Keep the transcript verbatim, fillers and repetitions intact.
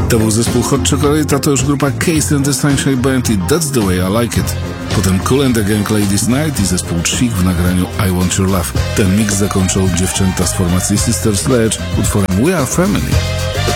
To był zespół Hot Chocolate, to już grupa Case and the Sunshine Band i That's the Way I Like It. Potem Kool and the Gang Ladies Night i zespół Chic w nagraniu I Want Your Love. Ten mix zakończył dziewczęta z formacji Sister Sledge utworem We Are Family.